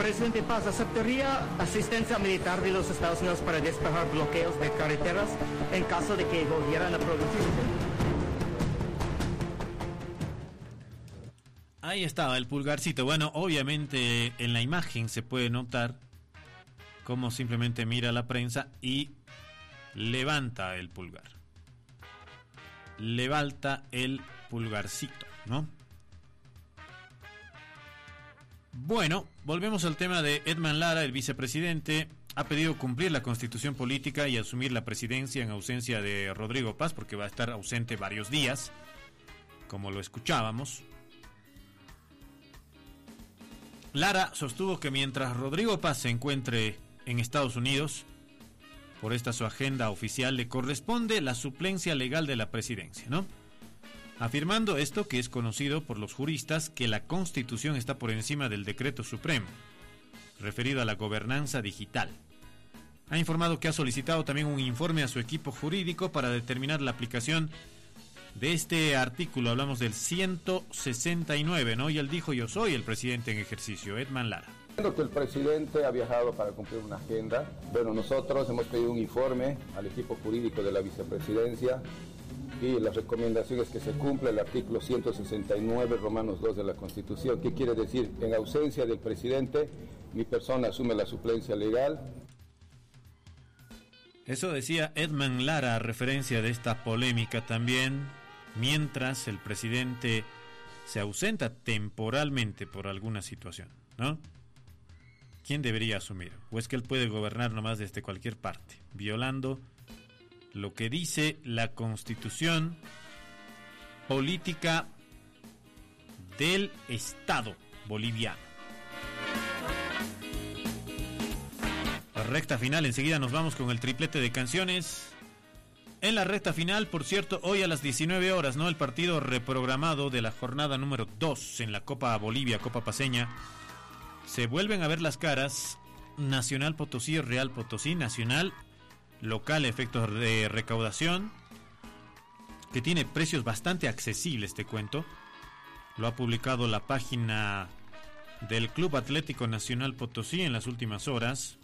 Presidente Paz, ¿aceptaría asistencia militar de los Estados Unidos para despejar bloqueos de carreteras en caso de que volvieran a producirse? Ahí estaba el pulgarcito. Bueno, obviamente en la imagen se puede notar cómo simplemente mira la prensa y levanta el pulgar. Levanta el pulgarcito, ¿no? Bueno, volvemos al tema de Edman Lara. El vicepresidente ha pedido cumplir la constitución política y asumir la presidencia en ausencia de Rodrigo Paz, porque va a estar ausente varios días, como lo escuchábamos. Lara sostuvo que mientras Rodrigo Paz se encuentre en Estados Unidos, por esta su agenda oficial, le corresponde la suplencia legal de la presidencia, ¿no? Afirmando esto, que es conocido por los juristas, que la Constitución está por encima del decreto supremo, referido a la gobernanza digital. Ha informado que ha solicitado también un informe a su equipo jurídico para determinar la aplicación de este artículo. Hablamos del 169, ¿no? Y él dijo: yo soy el presidente en ejercicio, Edman Lara. Entiendo que el presidente ha viajado para cumplir una agenda. Bueno, nosotros hemos pedido un informe al equipo jurídico de la vicepresidencia y la recomendación es que se cumpla el artículo 169, Romanos 2 de la Constitución. ¿Qué quiere decir? En ausencia del presidente, mi persona asume la suplencia legal. Eso decía Edman Lara a referencia de esta polémica también, mientras el presidente se ausenta temporalmente por alguna situación, ¿no? ¿Quién debería asumir? ¿O es que él puede gobernar nomás desde cualquier parte, violando lo que dice la Constitución política del Estado boliviano? La recta final, enseguida nos vamos con el triplete de canciones. En la recta final, por cierto, hoy a las 19 horas, ¿no? El partido reprogramado de la jornada número 2 en la Copa Bolivia, Copa Paceña. Se vuelven a ver las caras Nacional Potosí, Real Potosí. Nacional, local, efectos de recaudación, que tiene precios bastante accesibles, te cuento. Lo ha publicado la página del Club Atlético Nacional Potosí en las últimas horas.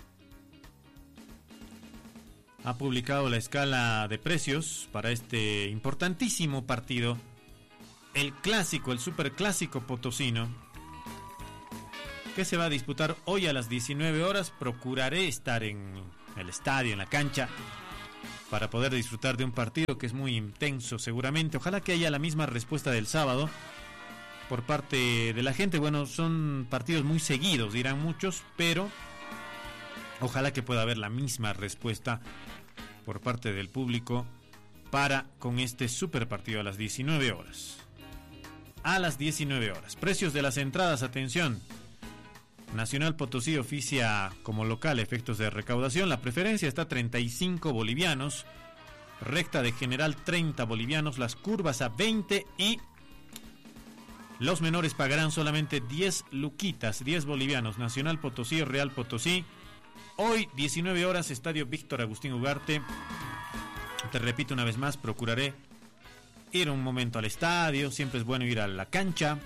Ha publicado la escala de precios para este importantísimo partido, el clásico, el superclásico potosino, que se va a disputar hoy a las 19 horas. Procuraré estar en el estadio, en la cancha, para poder disfrutar de un partido que es muy intenso seguramente. Ojalá que haya la misma respuesta del sábado por parte de la gente. Bueno, son partidos muy seguidos, dirán muchos, pero ojalá que pueda haber la misma respuesta por parte del público para con este super partido a las 19 horas. A las 19 horas. Precios de las entradas, atención. Nacional Potosí oficia como local efectos de recaudación. La preferencia está a 35 bolivianos. Recta de general 30 bolivianos. Las curvas a 20 y los menores pagarán solamente 10 luquitas, 10 bolivianos. Nacional Potosí, Real Potosí. Hoy, 19 horas, Estadio Víctor Agustín Ugarte. Te repito una vez más, procuraré ir un momento al estadio. Siempre es bueno ir a la cancha.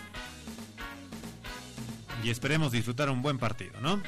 Y esperemos disfrutar un buen partido, ¿no?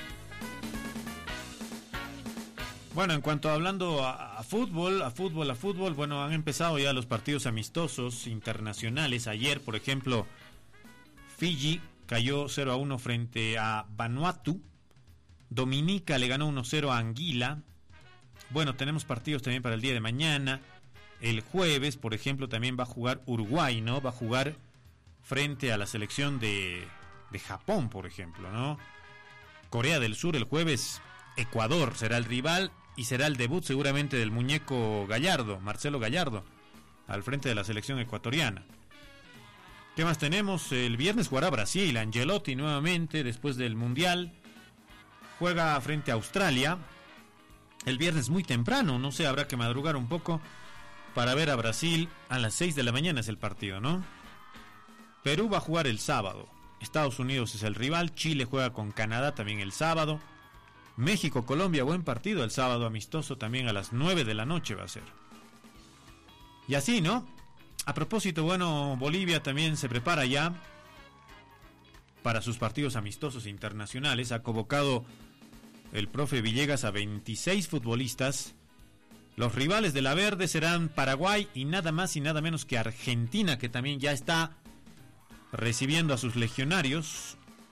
Bueno, en cuanto hablando a fútbol, bueno, han empezado ya los partidos amistosos internacionales. Ayer, por ejemplo, Fiji cayó 0-1 frente a Vanuatu. Dominica le ganó 1-0 a Anguila. Bueno, tenemos partidos también para el día de mañana. El jueves, por ejemplo, también va a jugar Uruguay, ¿no? Va a jugar frente a la selección de Japón, por ejemplo, ¿no? Corea del Sur el jueves. Ecuador será el rival y será el debut seguramente del muñeco Gallardo, Marcelo Gallardo, al frente de la selección ecuatoriana. ¿Qué más tenemos? El viernes jugará Brasil, Ancelotti nuevamente después del Mundial. Juega frente a Australia. El viernes muy temprano, no sé, habrá que madrugar un poco para ver a Brasil. A las 6 de la mañana es el partido, ¿no? Perú va a jugar el sábado. Estados Unidos es el rival. Chile juega con Canadá también el sábado. México, Colombia, buen partido el sábado, amistoso también a las 9 de la noche va a ser. Y así, ¿no? A propósito, bueno, Bolivia también se prepara ya para sus partidos amistosos internacionales. Ha convocado el profe Villegas a 26 futbolistas. Los rivales de la Verde serán Paraguay y nada más y nada menos que Argentina, que también ya está recibiendo a sus legionarios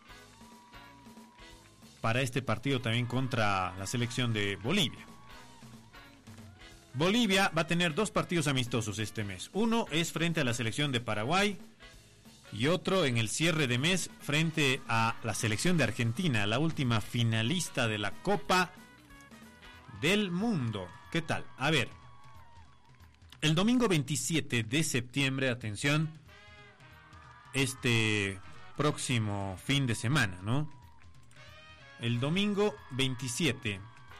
para este partido también contra la selección de Bolivia. Bolivia va a tener 2 partidos amistosos este mes. Uno es frente a la selección de Paraguay y otro en el cierre de mes frente a la selección de Argentina, la última finalista de la Copa del Mundo. ¿Qué tal? A ver, el domingo 27 de septiembre, atención, este próximo fin de semana, ¿no? El domingo 27,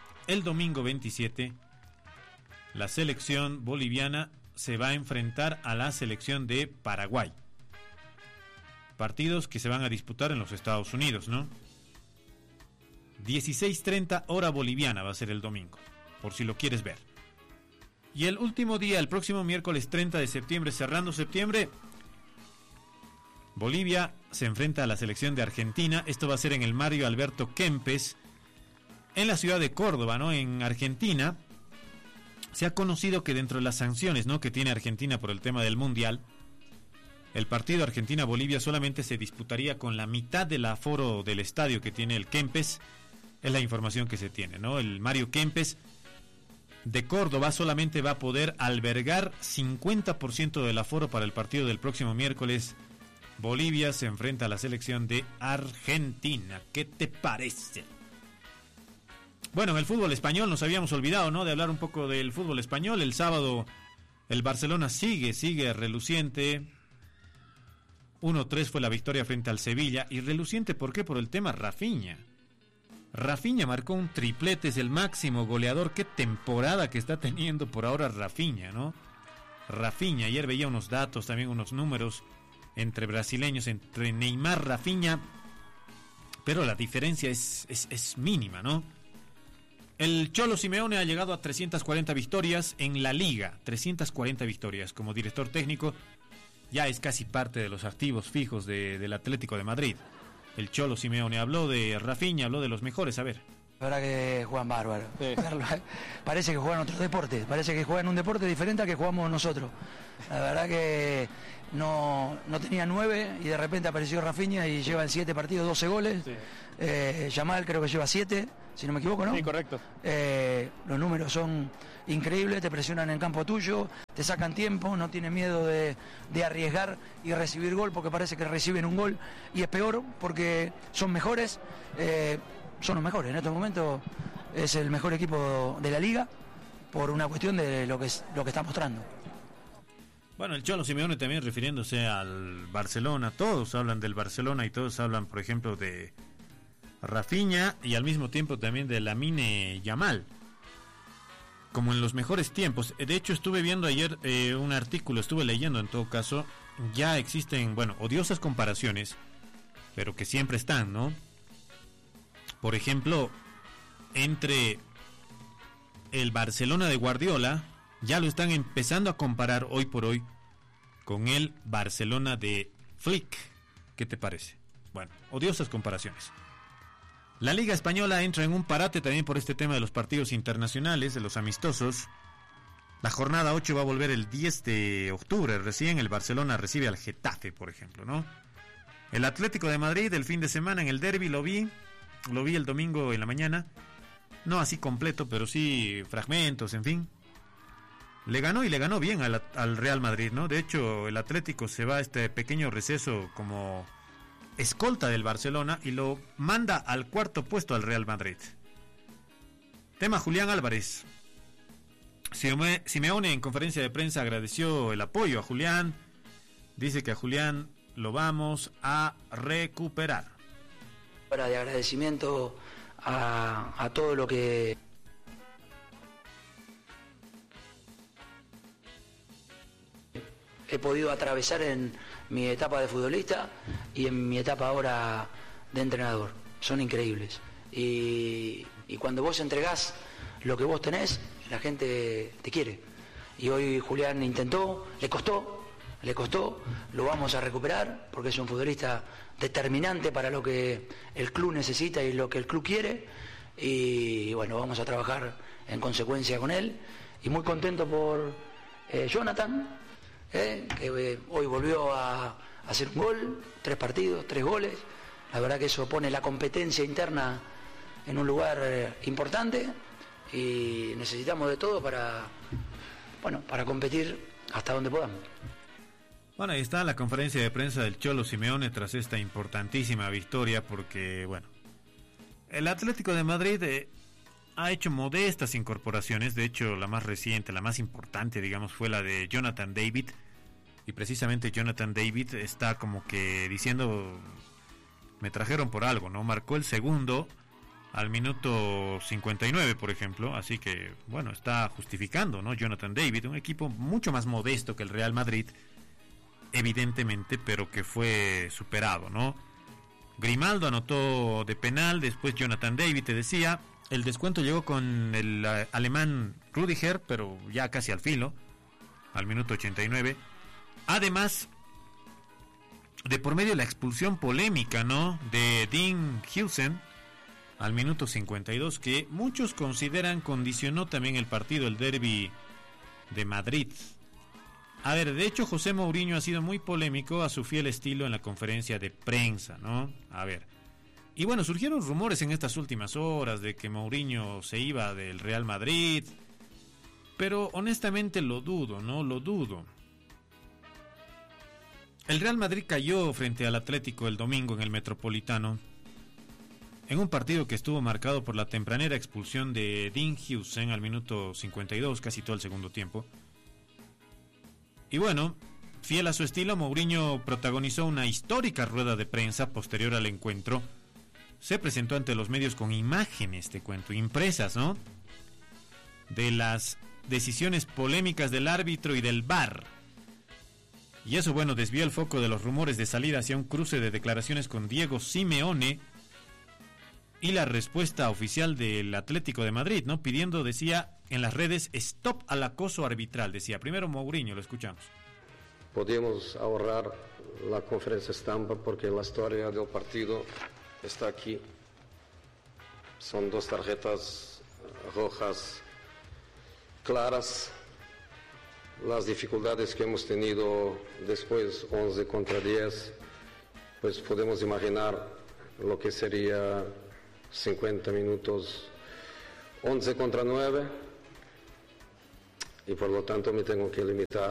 la selección boliviana se va a enfrentar a la selección de Paraguay. Partidos que se van a disputar en los Estados Unidos, ¿no? 16:30 hora boliviana va a ser el domingo, por si lo quieres ver. Y el último día, el próximo miércoles 30 de septiembre, cerrando septiembre, Bolivia se enfrenta a la selección de Argentina. Esto va a ser en el Mario Alberto Kempes, en la ciudad de Córdoba, ¿no? En Argentina. Se ha conocido que dentro de las sanciones, ¿no?, que tiene Argentina por el tema del Mundial, el partido Argentina-Bolivia solamente se disputaría con la mitad del aforo del estadio que tiene el Kempes. Es la información que se tiene, ¿no? El Mario Kempes de Córdoba solamente va a poder albergar 50% del aforo para el partido del próximo miércoles. Bolivia se enfrenta a la selección de Argentina. ¿Qué te parece? Bueno, en el fútbol español nos habíamos olvidado, ¿no?, de hablar un poco del fútbol español. El sábado el Barcelona sigue reluciente. 1-3 fue la victoria frente al Sevilla. Y reluciente, ¿por qué? Por el tema Rafinha. Rafinha marcó un triplete, es el máximo goleador. Qué temporada que está teniendo por ahora Rafinha, ¿no? Rafinha, ayer veía unos datos, también unos números entre brasileños, entre Neymar, Rafinha, pero la diferencia es mínima, ¿no? El Cholo Simeone ha llegado a 340 victorias en la Liga, 340 victorias como director técnico. Ya es casi parte de los activos fijos del Atlético de Madrid. El Cholo Simeone habló de Rafinha, habló de los mejores. A ver. La verdad que juegan bárbaro. Sí. Parece que juegan otros deportes, parece que juegan un deporte diferente al que jugamos nosotros. La verdad que no tenía 9 y de repente apareció Rafinha y lleva en 7 partidos 12 goles. Sí. Yamal creo que lleva 7, si no me equivoco, ¿no? Sí, correcto. Los números son increíbles, te presionan en el campo tuyo, te sacan tiempo, no tienen miedo de arriesgar y recibir gol, porque parece que reciben un gol y es peor porque son mejores. Son los mejores, en estos momentos es el mejor equipo de la liga por una cuestión de lo que está mostrando. Bueno, el Cholo Simeone también refiriéndose al Barcelona, todos hablan del Barcelona y todos hablan, por ejemplo, de Rafinha y al mismo tiempo también de Lamine Yamal, como en los mejores tiempos. De hecho, estuve viendo ayer un artículo, estuve leyendo en todo caso, ya existen, bueno, odiosas comparaciones, pero que siempre están, ¿no? Por ejemplo, entre el Barcelona de Guardiola, ya lo están empezando a comparar hoy por hoy con el Barcelona de Flick. ¿Qué te parece? Bueno, odiosas comparaciones. La Liga Española entra en un parate también por este tema de los partidos internacionales, de los amistosos. La jornada 8 va a volver el 10 de octubre. Recién el Barcelona recibe al Getafe, por ejemplo, ¿no? El Atlético de Madrid el fin de semana en el derbi lo vi el domingo en la mañana, no así completo, pero sí fragmentos, en fin. Le ganó bien al Real Madrid, ¿no? De hecho, el Atlético se va a este pequeño receso como escolta del Barcelona y lo manda al cuarto puesto al Real Madrid. Tema Julián Álvarez. Simeone en conferencia de prensa agradeció el apoyo a Julián. Dice que a Julián lo vamos a recuperar. De agradecimiento a todo lo que he podido atravesar en mi etapa de futbolista y en mi etapa ahora de entrenador. Son increíbles. Y cuando vos entregás lo que vos tenés, la gente te quiere. Y hoy Julián intentó, le costó, le costó, lo vamos a recuperar porque es un futbolista determinante para lo que el club necesita y lo que el club quiere, y bueno, vamos a trabajar en consecuencia con él, y muy contento por Jonathan, que hoy volvió a hacer un gol, 3 partidos, 3 goles. La verdad que eso pone la competencia interna en un lugar importante, y necesitamos de todo para competir hasta donde podamos. Bueno, ahí está la conferencia de prensa del Cholo Simeone tras esta importantísima victoria, porque, bueno, el Atlético de Madrid ha hecho modestas incorporaciones. De hecho, la más reciente, la más importante, digamos, fue la de Jonathan David, y precisamente Jonathan David está como que diciendo, me trajeron por algo, ¿no? Marcó el segundo al minuto 59, por ejemplo, así que, bueno, está justificando, ¿no? Jonathan David, un equipo mucho más modesto que el Real Madrid, evidentemente, pero que fue superado, ¿no? Grimaldo anotó de penal, después Jonathan David, te decía, el descuento llegó con el alemán Rüdiger, pero ya casi al filo, al minuto 89. Además, de por medio de la expulsión polémica, ¿no?, de Dean Huijsen al minuto 52, que muchos consideran condicionó también el partido, el derbi de Madrid. A ver, de hecho, José Mourinho ha sido muy polémico a su fiel estilo en la conferencia de prensa, ¿no? A ver. Y bueno, surgieron rumores en estas últimas horas de que Mourinho se iba del Real Madrid, pero honestamente lo dudo, ¿no? Lo dudo. El Real Madrid cayó frente al Atlético el domingo en el Metropolitano, en un partido que estuvo marcado por la tempranera expulsión de Dean Huijsen al minuto 52, casi todo el segundo tiempo. Y bueno, fiel a su estilo, Mourinho protagonizó una histórica rueda de prensa posterior al encuentro. Se presentó ante los medios con imágenes, te cuento, impresas, ¿no?, de las decisiones polémicas del árbitro y del VAR. Y eso, bueno, desvió el foco de los rumores de salida hacia un cruce de declaraciones con Diego Simeone y la respuesta oficial del Atlético de Madrid, ¿no?, pidiendo, decía en las redes, stop al acoso arbitral. Decía primero Mourinho, lo escuchamos. Podemos ahorrar la conferencia estampa porque la historia del partido está aquí. Son 2 tarjetas rojas claras. Las dificultades que hemos tenido después, 11 contra 10, pues podemos imaginar lo que sería 50 minutos, 11 contra 9, y por lo tanto me tengo que limitar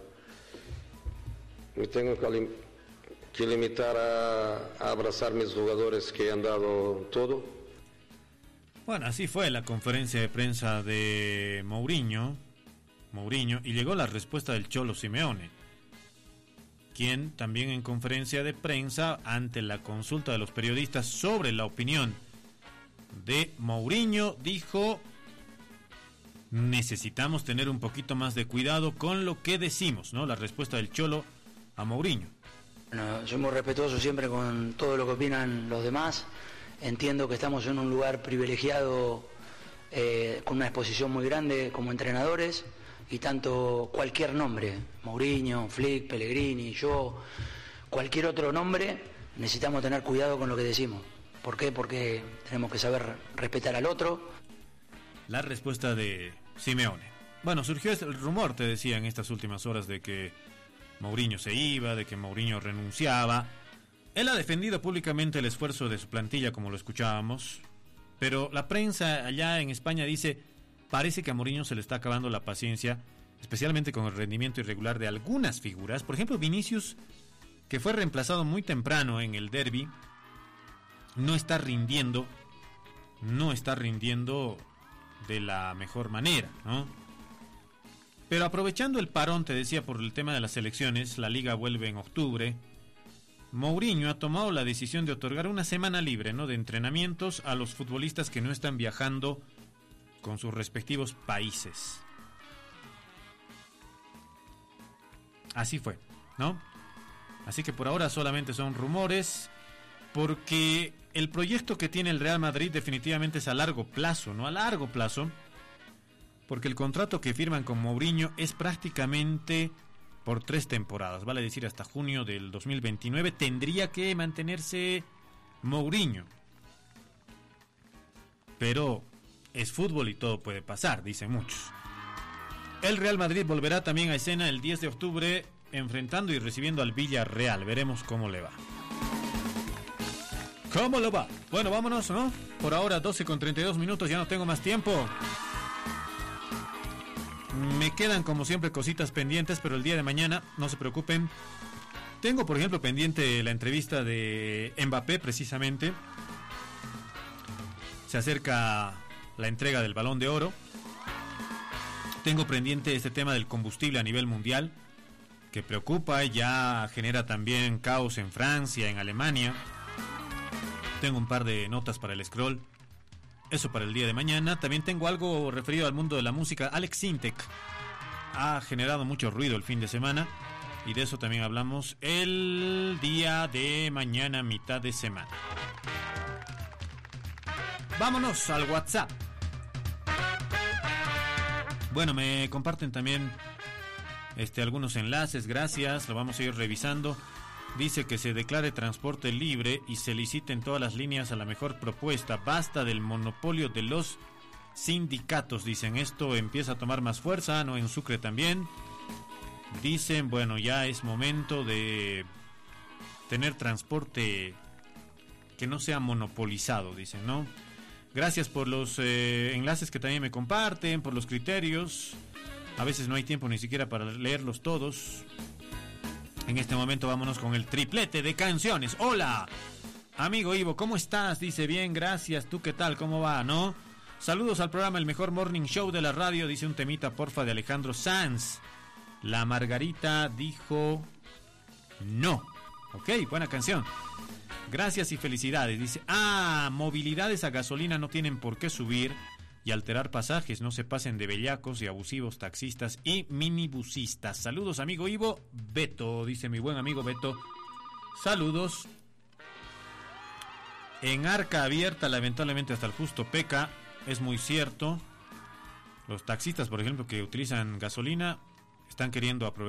a abrazar mis jugadores que han dado todo. Bueno, así fue la conferencia de prensa de Mourinho, y llegó la respuesta del Cholo Simeone, quien también en conferencia de prensa, ante la consulta de los periodistas sobre la opinión de Mourinho, dijo: necesitamos tener un poquito más de cuidado con lo que decimos, ¿no? La respuesta del Cholo a Mourinho. Bueno, soy muy respetuoso siempre con todo lo que opinan los demás. Entiendo que estamos en un lugar privilegiado, con una exposición muy grande como entrenadores, y tanto cualquier nombre, Mourinho, Flick, Pellegrini, yo, cualquier otro nombre, necesitamos tener cuidado con lo que decimos. ¿Por qué? Porque tenemos que saber respetar al otro. La respuesta de Simeone. Bueno, surgió el rumor, te decía, en estas últimas horas de que Mourinho se iba, de que Mourinho renunciaba. Él ha defendido públicamente el esfuerzo de su plantilla, como lo escuchábamos, pero la prensa allá en España dice: parece que a Mourinho se le está acabando la paciencia, especialmente con el rendimiento irregular de algunas figuras. Por ejemplo, Vinicius, que fue reemplazado muy temprano en el derbi, no está rindiendo de la mejor manera, ¿no? Pero aprovechando el parón, te decía, por el tema de las selecciones, la liga vuelve en octubre. Mourinho ha tomado la decisión de otorgar una semana libre, ¿no?, de entrenamientos a los futbolistas que no están viajando con sus respectivos países. Así fue, ¿no? Así que por ahora solamente son rumores, porque el proyecto que tiene el Real Madrid definitivamente es a largo plazo, ¿no? A largo plazo, porque el contrato que firman con Mourinho es prácticamente por 3 temporadas, vale decir hasta junio del 2029. Tendría que mantenerse Mourinho, pero es fútbol y todo puede pasar, dicen muchos. El Real Madrid volverá también a escena el 10 de octubre, enfrentando y recibiendo al Villarreal. Veremos cómo le va. ¿Cómo lo va? Bueno, vámonos, ¿no? Por ahora 12:32, ya no tengo más tiempo. Me quedan como siempre cositas pendientes, pero el día de mañana, no se preocupen. Tengo, por ejemplo, pendiente la entrevista de Mbappé, precisamente. Se acerca la entrega del Balón de Oro. Tengo pendiente este tema del combustible a nivel mundial, que preocupa y ya genera también caos en Francia, en Alemania. Tengo un par de notas para el scroll. Eso para el día de mañana. También tengo algo referido al mundo de la música. Alex Sintek ha generado mucho ruido el fin de semana, y de eso también hablamos el día de mañana, mitad de semana. Vámonos al WhatsApp. Bueno, me comparten también algunos enlaces, gracias, lo vamos a ir revisando. Dice que se declare transporte libre y se liciten todas las líneas a la mejor propuesta. Basta del monopolio de los sindicatos, dicen. Esto empieza a tomar más fuerza, ¿no? En Sucre también. Dicen, bueno, ya es momento de tener transporte que no sea monopolizado, dicen, ¿no? Gracias por los enlaces que también me comparten, por los criterios. A veces no hay tiempo ni siquiera para leerlos todos. En este momento vámonos con el triplete de canciones. Hola, amigo Ivo, ¿cómo estás? Dice, bien, gracias. ¿Tú qué tal? ¿Cómo va? ¿No? Saludos al programa El Mejor Morning Show de la radio. Dice un temita, porfa, de Alejandro Sanz. La Margarita dijo no. Ok, buena canción. Gracias y felicidades. Dice, movilidades a gasolina no tienen por qué subir y alterar pasajes. No se pasen de bellacos y abusivos taxistas y minibusistas. Saludos, amigo Ivo. Beto, dice mi buen amigo Beto. Saludos. En Arca Abierta, lamentablemente hasta el justo peca. Es muy cierto. Los taxistas, por ejemplo, que utilizan gasolina, están queriendo aprovechar